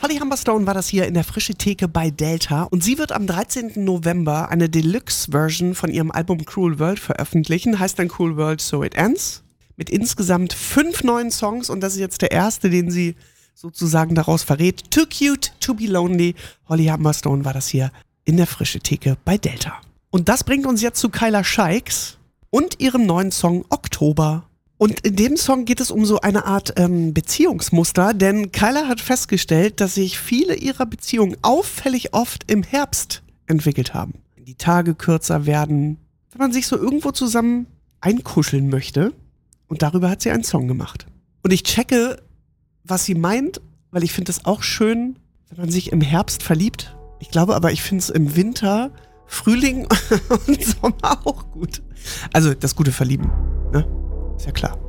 Holly Humberstone war das hier in der Frische Theke bei Delta und sie wird am 13. November eine Deluxe-Version von ihrem Album Cruel World veröffentlichen, heißt dann Cruel World So It Ends, mit insgesamt 5 neuen Songs und das ist jetzt der erste, den sie sozusagen daraus verrät. Too Cute to Be Lonely. Holly Humberstone war das hier in der Frische Theke bei Delta. Und das bringt uns jetzt zu Kyla Scheiks und ihrem neuen Song Oktober. Und in dem Song geht es um so eine Art Beziehungsmuster, denn Kyla hat festgestellt, dass sich viele ihrer Beziehungen auffällig oft im Herbst entwickelt haben. Wenn die Tage kürzer werden, wenn man sich so irgendwo zusammen einkuscheln möchte. Und darüber hat sie einen Song gemacht. Und ich checke, was sie meint, weil ich finde es auch schön, wenn man sich im Herbst verliebt. Ich glaube aber, ich finde es im Winter, Frühling und Sommer auch gut. Also das gute Verlieben, ne? Ist ja klar.